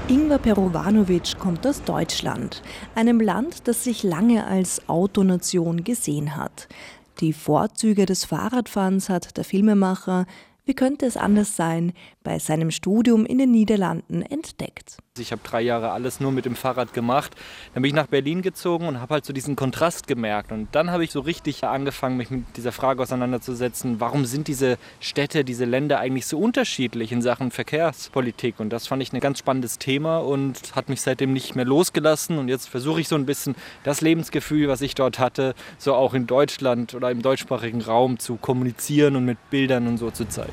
Ingvar Perovanović kommt aus Deutschland, einem Land, das sich lange als Autonation gesehen hat. Die Vorzüge des Fahrradfahrens hat der Filmemacher, wie könnte es anders sein, bei seinem Studium in den Niederlanden entdeckt. Ich habe 3 Jahre alles nur mit dem Fahrrad gemacht. Dann bin ich nach Berlin gezogen und habe halt so diesen Kontrast gemerkt. Und dann habe ich so richtig angefangen, mich mit dieser Frage auseinanderzusetzen, warum sind diese Städte, diese Länder eigentlich so unterschiedlich in Sachen Verkehrspolitik? Und das fand ich ein ganz spannendes Thema und hat mich seitdem nicht mehr losgelassen. Und jetzt versuche ich so ein bisschen das Lebensgefühl, was ich dort hatte, so auch in Deutschland oder im deutschsprachigen Raum zu kommunizieren und mit Bildern und so zu zeigen.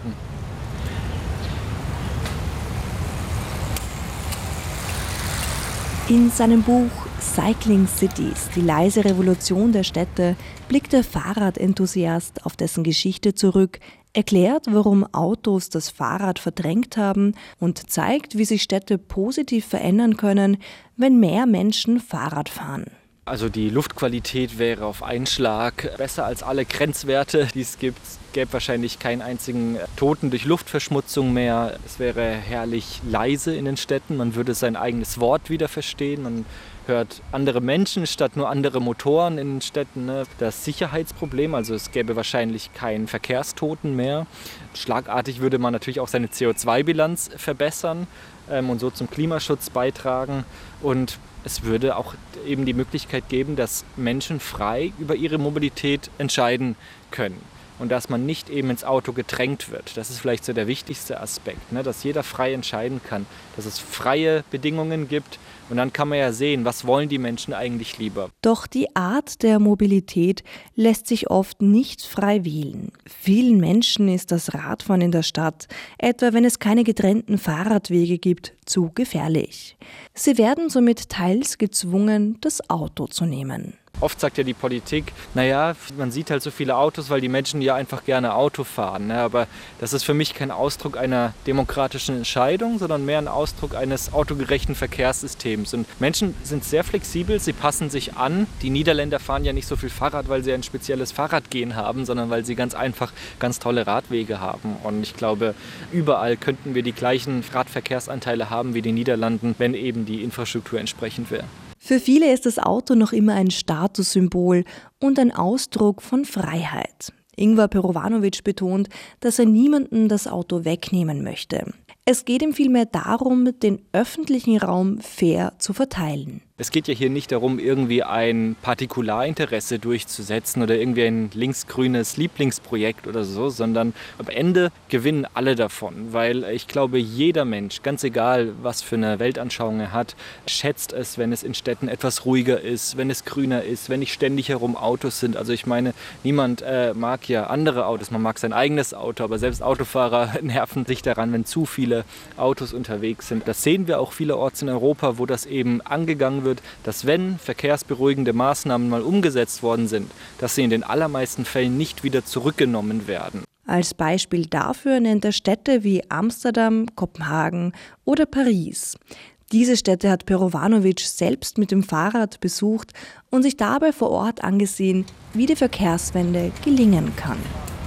In seinem Buch Cycling Cities, die leise Revolution der Städte, blickt der Fahrradenthusiast auf dessen Geschichte zurück, erklärt, warum Autos das Fahrrad verdrängt haben und zeigt, wie sich Städte positiv verändern können, wenn mehr Menschen Fahrrad fahren. Also die Luftqualität wäre auf einen Schlag besser als alle Grenzwerte, die es gibt. Es gäbe wahrscheinlich keinen einzigen Toten durch Luftverschmutzung mehr. Es wäre herrlich leise in den Städten. Man würde sein eigenes Wort wieder verstehen. Man hört andere Menschen statt nur andere Motoren in den Städten. Das Sicherheitsproblem, also es gäbe wahrscheinlich keinen Verkehrstoten mehr. Schlagartig würde man natürlich auch seine CO2-Bilanz verbessern und so zum Klimaschutz beitragen. Und es würde auch eben die Möglichkeit geben, dass Menschen frei über ihre Mobilität entscheiden können. Und dass man nicht eben ins Auto gedrängt wird. Das ist vielleicht so der wichtigste Aspekt, dass jeder frei entscheiden kann, dass es freie Bedingungen gibt. Und dann kann man ja sehen, was wollen die Menschen eigentlich lieber. Doch die Art der Mobilität lässt sich oft nicht frei wählen. Vielen Menschen ist das Radfahren in der Stadt, etwa wenn es keine getrennten Fahrradwege gibt, zu gefährlich. Sie werden somit teils gezwungen, das Auto zu nehmen. Oft sagt ja die Politik, naja, man sieht halt so viele Autos, weil die Menschen ja einfach gerne Auto fahren. Aber das ist für mich kein Ausdruck einer demokratischen Entscheidung, sondern mehr ein Ausdruck eines autogerechten Verkehrssystems. Und Menschen sind sehr flexibel, sie passen sich an. Die Niederländer fahren ja nicht so viel Fahrrad, weil sie ein spezielles Fahrradgehen haben, sondern weil sie ganz einfach ganz tolle Radwege haben. Und ich glaube, überall könnten wir die gleichen Radverkehrsanteile haben wie die Niederlanden, wenn eben die Infrastruktur entsprechend wäre. Für viele ist das Auto noch immer ein Statussymbol und ein Ausdruck von Freiheit. Ingvar Perovanović betont, dass er niemandem das Auto wegnehmen möchte. Es geht ihm vielmehr darum, den öffentlichen Raum fair zu verteilen. Es geht ja hier nicht darum, irgendwie ein Partikularinteresse durchzusetzen oder irgendwie ein linksgrünes Lieblingsprojekt oder so, sondern am Ende gewinnen alle davon, weil ich glaube, jeder Mensch, ganz egal, was für eine Weltanschauung er hat, schätzt es, wenn es in Städten etwas ruhiger ist, wenn es grüner ist, wenn nicht ständig herum Autos sind. Also ich meine, niemand mag ja andere Autos, man mag sein eigenes Auto, aber selbst Autofahrer nerven sich daran, wenn zu viele Autos unterwegs sind. Das sehen wir auch vielerorts in Europa, wo das eben angegangen wird, dass wenn verkehrsberuhigende Maßnahmen mal umgesetzt worden sind, dass sie in den allermeisten Fällen nicht wieder zurückgenommen werden. Als Beispiel dafür nennt er Städte wie Amsterdam, Kopenhagen oder Paris. Diese Städte hat Perovanović selbst mit dem Fahrrad besucht und sich dabei vor Ort angesehen, wie die Verkehrswende gelingen kann.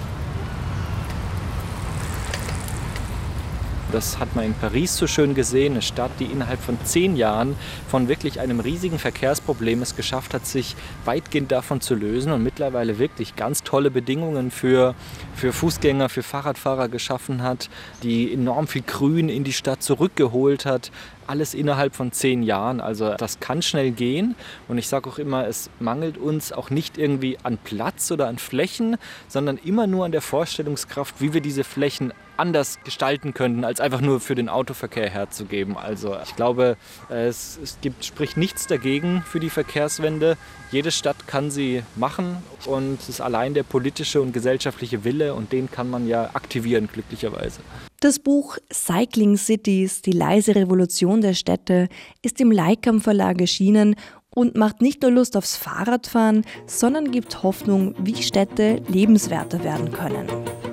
Das hat man in Paris so schön gesehen, eine Stadt, die innerhalb von 10 Jahren von wirklich einem riesigen Verkehrsproblem es geschafft hat, sich weitgehend davon zu lösen und mittlerweile wirklich ganz tolle Bedingungen für Fußgänger, für Fahrradfahrer geschaffen hat, die enorm viel Grün in die Stadt zurückgeholt hat. Alles innerhalb von 10 Jahren. Also das kann schnell gehen. Und ich sage auch immer, es mangelt uns auch nicht irgendwie an Platz oder an Flächen, sondern immer nur an der Vorstellungskraft, wie wir diese Flächen anders gestalten könnten, als einfach nur für den Autoverkehr herzugeben. Also ich glaube, spricht nichts dagegen für die Verkehrswende. Jede Stadt kann sie machen und es ist allein der politische und gesellschaftliche Wille und den kann man ja aktivieren, glücklicherweise. Das Buch Cycling Cities, die leise Revolution der Städte, ist im Leikam Verlag erschienen und macht nicht nur Lust aufs Fahrradfahren, sondern gibt Hoffnung, wie Städte lebenswerter werden können.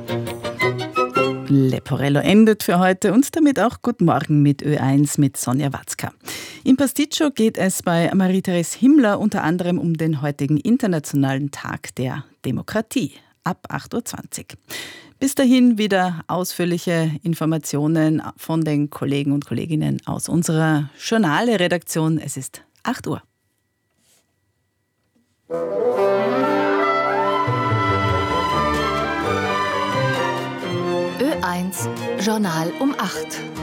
Leporello endet für heute und damit auch Guten Morgen mit Ö1 mit Sonja Watzka. Im Pasticcio geht es bei Marie-Therese Himmler unter anderem um den heutigen Internationalen Tag der Demokratie ab 8.20 Uhr. Bis dahin wieder ausführliche Informationen von den Kollegen und Kolleginnen aus unserer Journale-Redaktion. Es ist 8 Uhr. Ö1 Journal um 8.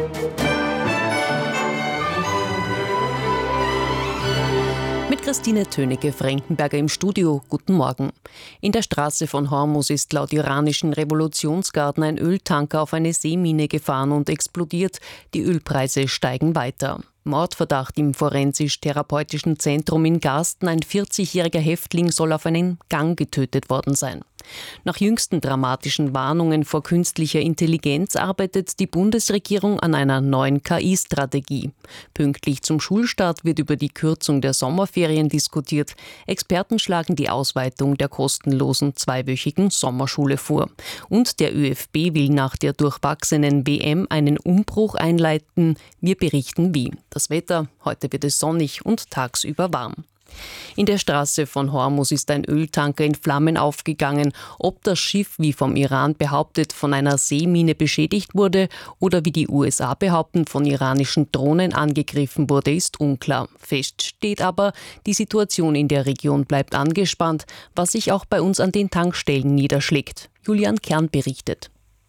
Mit Christine Tönecke-Frankenberger im Studio. Guten Morgen. In der Straße von Hormuz ist laut iranischen Revolutionsgarden ein Öltanker auf eine Seemine gefahren und explodiert. Die Ölpreise steigen weiter. Mordverdacht im forensisch-therapeutischen Zentrum in Garsten. Ein 40-jähriger Häftling soll auf einen Gang getötet worden sein. Nach jüngsten dramatischen Warnungen vor künstlicher Intelligenz arbeitet die Bundesregierung an einer neuen KI-Strategie. Pünktlich zum Schulstart wird über die Kürzung der Sommerferien diskutiert. Experten schlagen die Ausweitung der kostenlosen 2-wöchigen Sommerschule vor. Und der ÖFB will nach der durchwachsenen WM einen Umbruch einleiten. Wir berichten wie. Das Wetter, heute wird es sonnig und tagsüber warm. In der Straße von Hormuz ist ein Öltanker in Flammen aufgegangen. Ob das Schiff, wie vom Iran behauptet, von einer Seemine beschädigt wurde oder wie die USA behaupten, von iranischen Drohnen angegriffen wurde, ist unklar. Fest steht aber, die Situation in der Region bleibt angespannt, was sich auch bei uns an den Tankstellen niederschlägt. Julian Kern berichtet.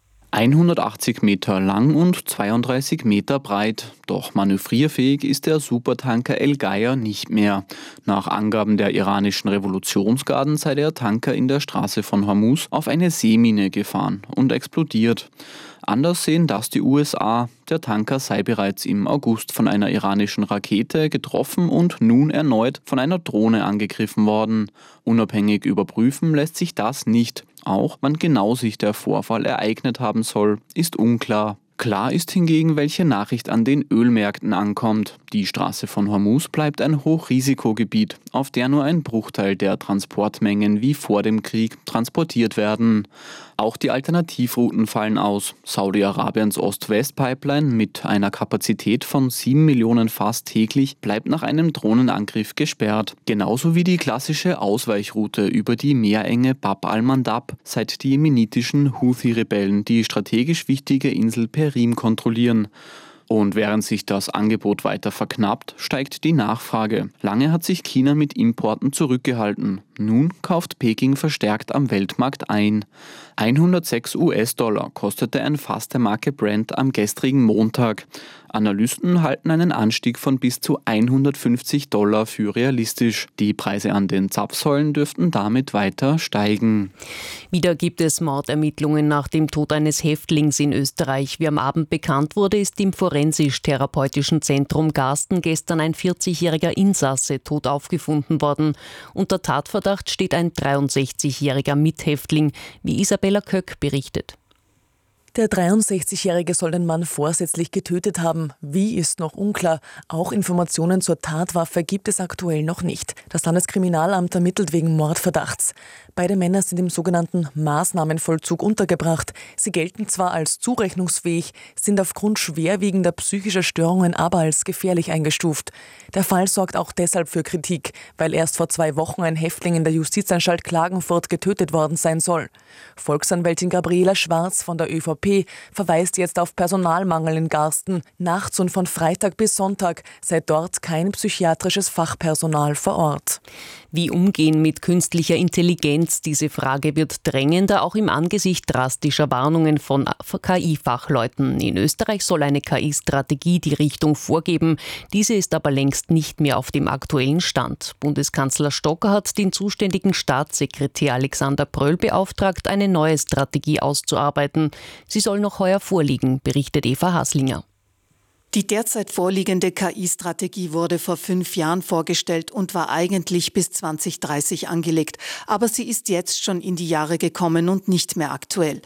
180 Meter lang und 32 Meter breit. Doch manövrierfähig ist der Supertanker El Geier nicht mehr. Nach Angaben der iranischen Revolutionsgarden sei der Tanker in der Straße von Hormuz auf eine Seemine gefahren und explodiert. Anders sehen das die USA. Der Tanker sei bereits im August von einer iranischen Rakete getroffen und nun erneut von einer Drohne angegriffen worden. Unabhängig überprüfen lässt sich das nicht. Auch wann genau sich der Vorfall ereignet haben soll, ist unklar. Klar ist hingegen, welche Nachricht an den Ölmärkten ankommt. Die Straße von Hormuz bleibt ein Hochrisikogebiet, auf der nur ein Bruchteil der Transportmengen wie vor dem Krieg transportiert werden. Auch die Alternativrouten fallen aus. Saudi-Arabiens Ost-West-Pipeline mit einer Kapazität von 7 Millionen Fass täglich bleibt nach einem Drohnenangriff gesperrt. Genauso wie die klassische Ausweichroute über die Meerenge Bab al-Mandab, seit die jemenitischen Houthi-Rebellen die strategisch wichtige Insel Perim kontrollieren. Und während sich das Angebot weiter verknappt, steigt die Nachfrage. Lange hat sich China mit Importen zurückgehalten. Nun kauft Peking verstärkt am Weltmarkt ein. 106 US-Dollar kostete ein Fass der Marke Brent am gestrigen Montag. Analysten halten einen Anstieg von bis zu 150 Dollar für realistisch. Die Preise an den Zapfsäulen dürften damit weiter steigen. Wieder gibt es Mordermittlungen nach dem Tod eines Häftlings in Österreich. Wie am Abend bekannt wurde, ist im forensisch-therapeutischen Zentrum Garsten gestern ein 40-jähriger Insasse tot aufgefunden worden. Unter Tatverdacht steht ein 63-jähriger Mithäftling, wie Isabella Köck berichtet. Der 63-Jährige soll den Mann vorsätzlich getötet haben. Wie, ist noch unklar. Auch Informationen zur Tatwaffe gibt es aktuell noch nicht. Das Landeskriminalamt ermittelt wegen Mordverdachts. Beide Männer sind im sogenannten Maßnahmenvollzug untergebracht. Sie gelten zwar als zurechnungsfähig, sind aufgrund schwerwiegender psychischer Störungen aber als gefährlich eingestuft. Der Fall sorgt auch deshalb für Kritik, weil erst vor 2 Wochen ein Häftling in der Justizanstalt Klagenfurt getötet worden sein soll. Volksanwältin Gabriela Schwarz von der ÖVP verweist jetzt auf Personalmangel in Garsten. Nachts und von Freitag bis Sonntag sei dort kein psychiatrisches Fachpersonal vor Ort. Wie umgehen mit künstlicher Intelligenz? Diese Frage wird drängender, auch im Angesicht drastischer Warnungen von KI-Fachleuten. In Österreich soll eine KI-Strategie die Richtung vorgeben. Diese ist aber längst nicht mehr auf dem aktuellen Stand. Bundeskanzler Stocker hat den zuständigen Staatssekretär Alexander Pröll beauftragt, eine neue Strategie auszuarbeiten. Sie soll noch heuer vorliegen, berichtet Eva Haslinger. Die derzeit vorliegende KI-Strategie wurde vor 5 Jahren vorgestellt und war eigentlich bis 2030 angelegt. Aber sie ist jetzt schon in die Jahre gekommen und nicht mehr aktuell.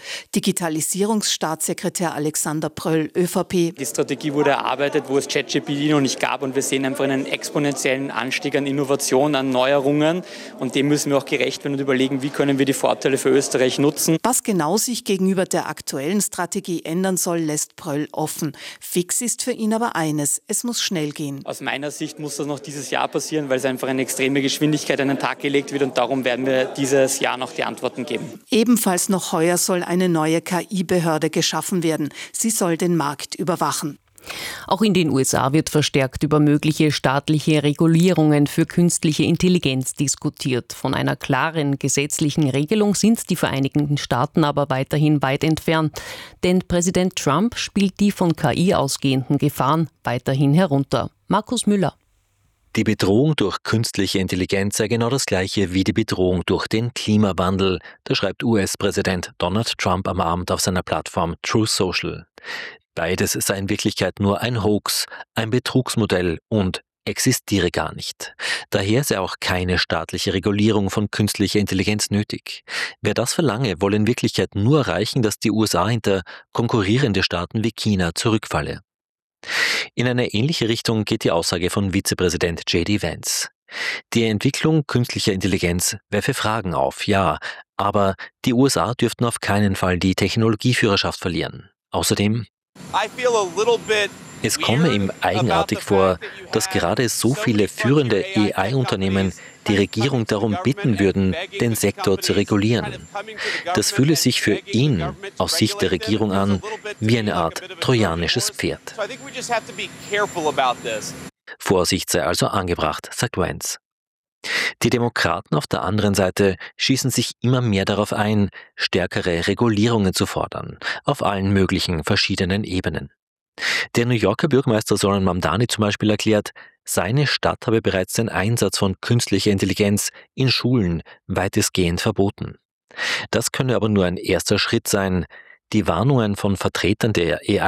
Digitalisierungsstaatssekretär Alexander Pröll, ÖVP. Die Strategie wurde erarbeitet, wo es ChatGPT noch nicht gab. Und wir sehen einfach einen exponentiellen Anstieg an Innovation, an Neuerungen. Und dem müssen wir auch gerecht werden und überlegen, wie können wir die Vorteile für Österreich nutzen. Was genau sich gegenüber der aktuellen Strategie ändern soll, lässt Pröll offen. Fix ist für ihn aber eines: Es muss schnell gehen. Aus meiner Sicht muss das noch dieses Jahr passieren, weil es einfach eine extreme Geschwindigkeit an den Tag gelegt wird und darum werden wir dieses Jahr noch die Antworten geben. Ebenfalls noch heuer soll eine neue KI-Behörde geschaffen werden. Sie soll den Markt überwachen. Auch in den USA wird verstärkt über mögliche staatliche Regulierungen für künstliche Intelligenz diskutiert. Von einer klaren gesetzlichen Regelung sind die Vereinigten Staaten aber weiterhin weit entfernt. Denn Präsident Trump spielt die von KI ausgehenden Gefahren weiterhin herunter. Markus Müller. Die Bedrohung durch künstliche Intelligenz sei genau das gleiche wie die Bedrohung durch den Klimawandel. Das schreibt US-Präsident Donald Trump am Abend auf seiner Plattform Truth Social. Beides sei in Wirklichkeit nur ein Hoax, ein Betrugsmodell und existiere gar nicht. Daher sei auch keine staatliche Regulierung von künstlicher Intelligenz nötig. Wer das verlange, wolle in Wirklichkeit nur erreichen, dass die USA hinter konkurrierende Staaten wie China zurückfalle. In eine ähnliche Richtung geht die Aussage von Vizepräsident J.D. Vance. Die Entwicklung künstlicher Intelligenz werfe Fragen auf, ja, aber die USA dürften auf keinen Fall die Technologieführerschaft verlieren. Außerdem: Es komme ihm eigenartig vor, dass gerade so viele führende AI-Unternehmen die Regierung darum bitten würden, den Sektor zu regulieren. Das fühle sich für ihn aus Sicht der Regierung an wie eine Art trojanisches Pferd. Vorsicht sei also angebracht, sagt Vance. Die Demokraten auf der anderen Seite schießen sich immer mehr darauf ein, stärkere Regulierungen zu fordern, auf allen möglichen verschiedenen Ebenen. Der New Yorker Bürgermeister Zoran Mamdani zum Beispiel erklärt, seine Stadt habe bereits den Einsatz von künstlicher Intelligenz in Schulen weitestgehend verboten. Das könne aber nur ein erster Schritt sein. Die Warnungen von Vertretern der AI